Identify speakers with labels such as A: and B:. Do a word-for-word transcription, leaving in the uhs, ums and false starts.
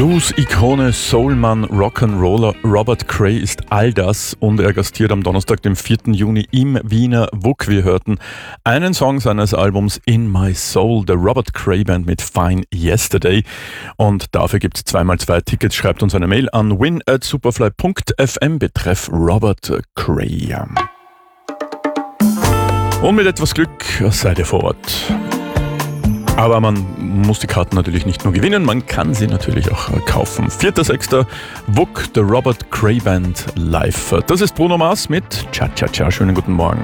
A: Blues-Ikone, Soulmann, Rock'n'Roller Robert Cray ist all das und er gastiert am Donnerstag, dem vierten Juni im Wiener W U K. Wir hörten einen Song seines Albums In My Soul, der Robert Cray Band mit Fine Yesterday, und dafür gibt es zweimal zwei Tickets. Schreibt uns eine Mail an win at superfly punkt f m betreff Robert Cray. Und mit etwas Glück seid ihr vor Ort. Aber man muss die Karten natürlich nicht nur gewinnen, man kann sie natürlich auch kaufen. vierter sechster W U K, der Robert Cray Band live. Das ist Bruno Mars mit Cha Cha Cha. Schönen guten Morgen.